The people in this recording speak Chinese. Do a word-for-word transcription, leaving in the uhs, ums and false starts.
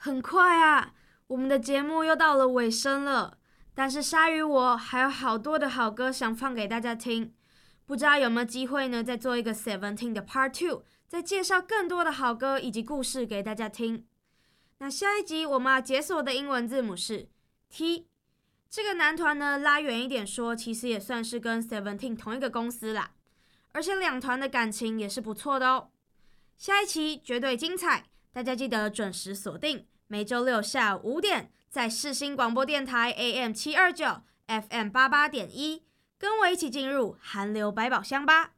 很快啊，我们的节目又到了尾声了。但是鲨鱼我还有好多的好歌想放给大家听，不知道有没有机会呢，再做一个 Seventeen 的 Part Two， 再介绍更多的好歌以及故事给大家听。那下一集我们要解锁的英文字母是 T。这个男团呢，拉远一点说，其实也算是跟 Seventeen 同一个公司啦，而且两团的感情也是不错的哦。下一期绝对精彩，大家记得准时锁定，每周六下午五点，在世新广播电台 A M 七二九 F M 八八点一，跟我一起进入韩流百宝箱吧。